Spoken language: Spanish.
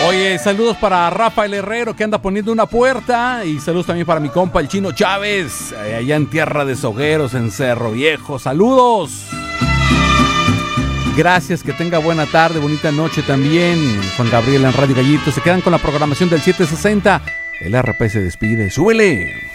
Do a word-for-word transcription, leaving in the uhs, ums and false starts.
Oye, saludos para Rafael Herrero que anda poniendo una puerta. Y saludos también para mi compa el Chino Chávez, allá en Tierra de Sogueros, en Cerro Viejo. Saludos. Gracias, que tenga buena tarde, bonita noche también. Juan Gabriel en Radio Gallito. Se quedan con la programación del siete sesenta. El R P se despide. ¡Súbele!